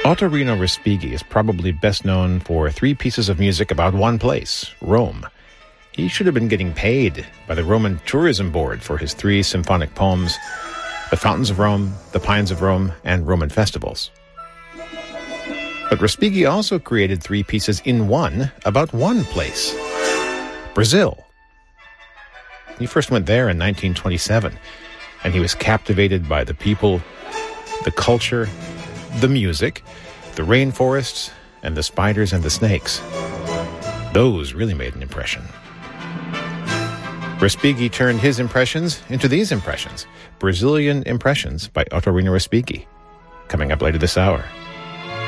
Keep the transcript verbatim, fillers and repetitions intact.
Ottorino Respighi is probably best known for three pieces of music about one place, Rome. He should have been getting paid by the Roman Tourism Board for his three symphonic poems, The Fountains of Rome, The Pines of Rome, and Roman Festivals. But Respighi also created three pieces in one about one place, Brazil. He first went there in nineteen twenty-seven, and he was captivated by the people, the culture, the music, the rainforests, and the spiders and the snakes. Those really made an impression. Respighi turned his impressions into these impressions, Brazilian Impressions by Ottorino Respighi, coming up later this hour.